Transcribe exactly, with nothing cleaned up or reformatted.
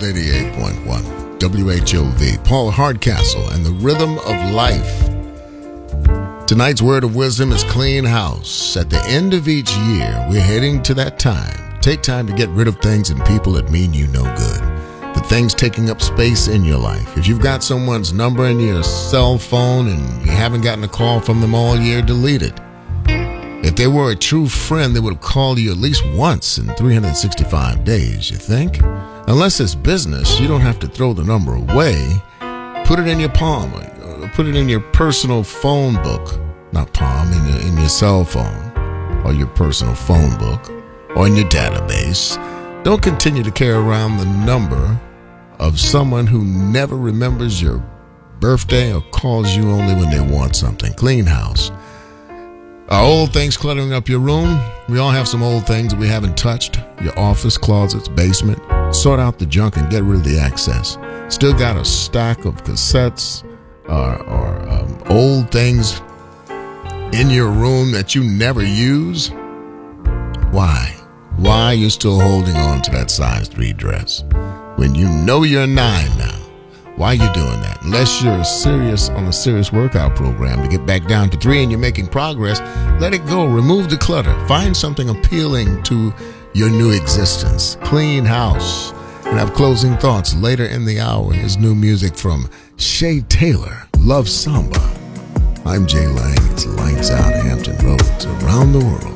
eighty-eight point one W H O V, Paul Hardcastle and the Rhythm of Life. Tonight's word of wisdom is clean house. At the end of each year, we're heading to that time. Take time to get rid of things and people that mean you no good. The things taking up space in your life. If you've got someone's number in your cell phone and you haven't gotten a call from them all year, delete it. If they were a true friend, they would have called you at least once in three hundred sixty-five days, you think? Unless it's business, you don't have to throw the number away. Put it in your palm. Put it in your personal phone book. Not palm, in your, in your cell phone. Or your personal phone book. Or in your database. Don't continue to carry around the number of someone who never remembers your birthday or calls you only when they want something. Clean house. Are old things cluttering up your room? We all have some old things that we haven't touched. Your office, closets, basement. Sort out the junk and get rid of the excess. Still got a stack of cassettes or, or um, old things in your room that you never use? Why? Why are you still holding on to that size three dress when you know you're nine now? Why are you doing that? Unless you're serious on a serious workout program to get back down to three and you're making progress, let it go. Remove the clutter. Find something appealing to your new existence. Clean house. And have closing thoughts later in the hour. Here's new music from Shay Taylor, Love Samba. I'm Jay Lang. It's Lights Out, Hampton Roads, around the world.